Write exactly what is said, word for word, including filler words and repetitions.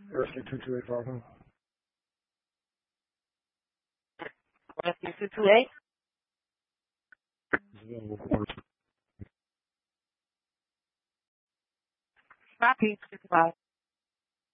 Rescue two two eight five one. Rescue two two eight? Copy, sixty-five.